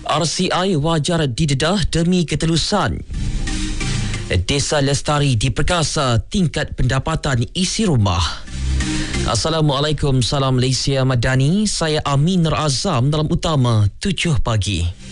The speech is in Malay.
RCI wajar didedah demi ketelusan. Desa Lestari diperkasa tingkat pendapatan isi rumah. Assalamualaikum, salam Malaysia Madani. Saya Amin Nur Azam dalam utama 7 pagi.